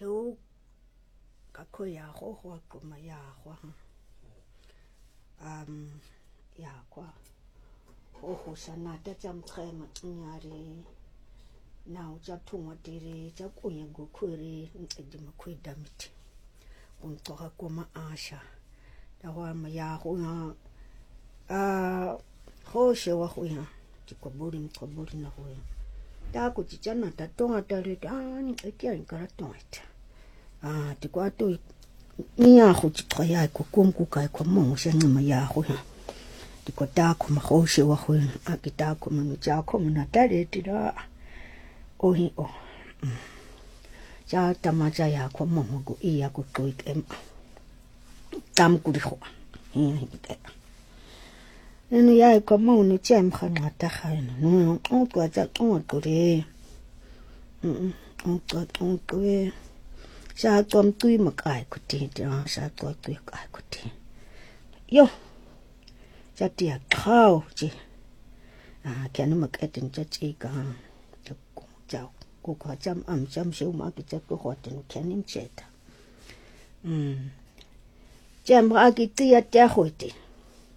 Siu kako ya ho ho kuma ya ho ya kwa ho sana ta cham khai ma nyari now cha thunga tiri cha kuyengu khuri ndima khui damit un to ha kuma asha da wa ma ya ho na ho she wa ho ya ti ko buri na ho ya da ku ti chana ta tonga ta ri ni kya ni kara tonga ti kwa to ni ya ho ti kwa ya ko kum ku kai ko mo se ni ma ya ho ya ti ko ta ko ma ho she wa ho a ki ta ko ma cha ko na ta ri ti da ohi o cha tamaja ya ko mo go iya ko to em tam ku ri ho eno ya ko mo ni chem khana ta khana no o ko cha o ko re o ko sa tom tui ma kai ko ti sa to tui kai ko ti yo cha ti a khao chi kya no ma ka tin cha chi ka cha ko ka cham cham shu ma ki cha ko ho tin kya nim che ta cham a ki ti a ta ho ti